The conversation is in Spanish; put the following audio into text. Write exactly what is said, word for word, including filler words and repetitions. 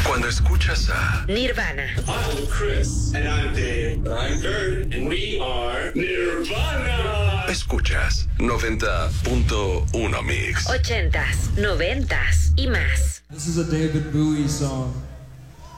Cuando escuchas a Nirvana. I'm Chris. And I'm Dave. I'm Kurt. And we are Nirvana. Escuchas noventa punto uno Mix. Ochentas, noventas y más. This is a David Bowie song.